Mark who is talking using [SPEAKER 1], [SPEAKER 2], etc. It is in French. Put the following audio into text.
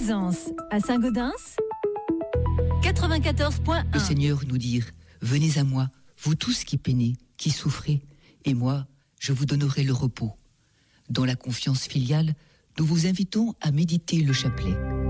[SPEAKER 1] Plaisance, à Saint-Gaudens, 94.1.
[SPEAKER 2] Le Seigneur nous dit, venez à moi, vous tous qui peinez, qui souffrez, et moi, je vous donnerai le repos. Dans la confiance filiale, nous vous invitons à méditer le chapelet.